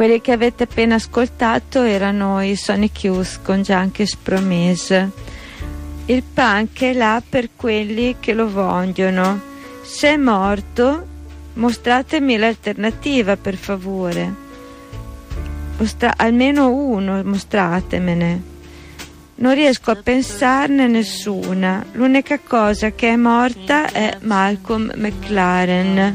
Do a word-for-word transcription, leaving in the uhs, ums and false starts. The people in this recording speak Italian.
Quelli che avete appena ascoltato erano i Sonic Youth con Junkies Promise. Il punk è là per quelli che lo vogliono. Se è morto, mostratemi l'alternativa, per favore. Mostra- almeno uno, mostratemene. Non riesco a pensarne nessuna. L'unica cosa che è morta è Malcolm McLaren.